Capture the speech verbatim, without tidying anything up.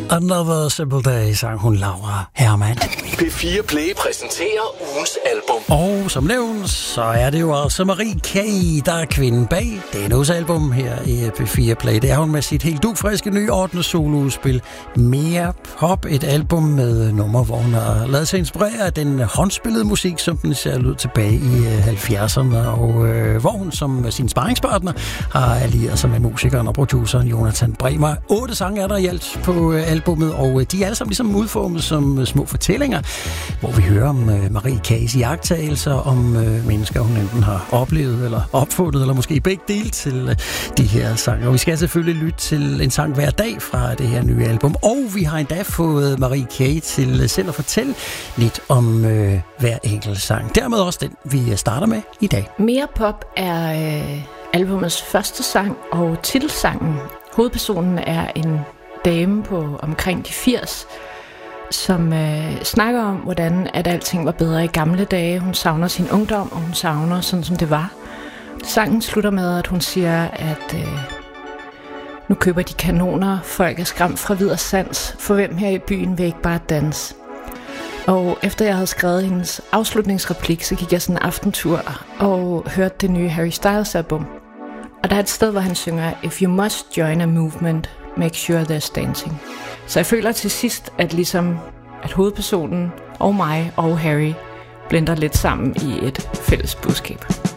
Another Simple Day, sang hun Laura Hermann. P fire Play præsenterer ugens album. Og som nævnt, så er det jo altså Marie K., der er kvinden bag denne uges album her i P fire Play. Det er hun med sit helt dugfriske nye ottende soloudspil Mere Pop, et album med numre, hvor hun har lavet sig inspirere af den håndspillede musik, som den ser ud tilbage i halvfjerdserne, og øh, hvor hun som sin sparringspartner har allieret sig med musikeren og produceren Jonathan Bremer. Otte sange er der i alt på øh, albummet, og øh, de er alle sammen ligesom udformet som øh, små fortællinger, hvor vi hører om øh, Marie K's iagttagelser om øh, mennesker, hun enten har oplevet eller opfundet, eller måske begge dele til øh, de her sange. Og vi skal selvfølgelig lytte til en sang hver dag fra det her nye album, og vi har endda fået Marie K. til selv at fortælle lidt om øh, hver enkelt sang. Dermed også den, vi starter med i dag. Mere Pop er øh, albumets første sang og titelsangen. Hovedpersonen er en dame på omkring de firs, som øh, snakker om, hvordan at alting var bedre i gamle dage. Hun savner sin ungdom, og hun savner sådan, som det var. Sangen slutter med, at hun siger, at øh, nu køber de kanoner, folk er skræmt fra vid og sans, for hvem her i byen vil ikke bare danse. Og efter jeg havde skrevet hendes afslutningsreplik, så gik jeg sådan en aftentur og hørte det nye Harry Styles album. Og der er et sted, hvor han synger, If you must join a movement, make sure there's dancing. Så jeg føler til sidst, at ligesom at hovedpersonen og mig og Harry blender lidt sammen i et fælles budskab.